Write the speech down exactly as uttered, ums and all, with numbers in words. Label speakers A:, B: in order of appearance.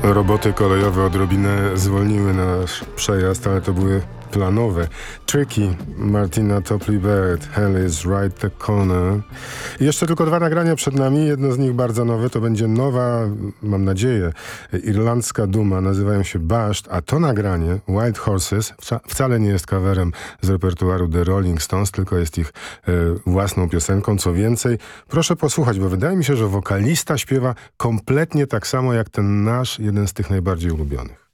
A: Roboty kolejowe odrobinę zwolniły nasz przejazd, ale to były planowe. Tricky, Martina Topley-Baird, Hell is right the corner. I jeszcze tylko dwa nagrania przed nami. Jedno z nich bardzo nowe. To będzie nowa, mam nadzieję, irlandzka duma. Nazywają się Bashed, a to nagranie, Wild Horses, wca wcale nie jest coverem z repertuaru The Rolling Stones, tylko jest ich e, własną piosenką. Co więcej, proszę posłuchać, bo wydaje mi się, że wokalista śpiewa kompletnie tak samo jak ten nasz, jeden z tych najbardziej ulubionych.